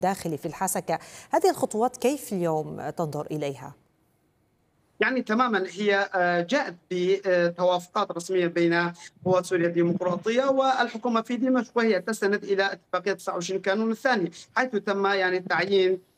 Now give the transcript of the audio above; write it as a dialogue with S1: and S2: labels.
S1: الداخلي في الحسكة. هذه الخطوات كيف اليوم تنظر إليها؟
S2: يعني تماما هي جاءت بتوافقات رسميه بين قوات سوريا الديمقراطيه والحكومه في دمشق، وهي تستند الى اتفاقيه 29 كانون الثاني، حيث تم يعني تعيين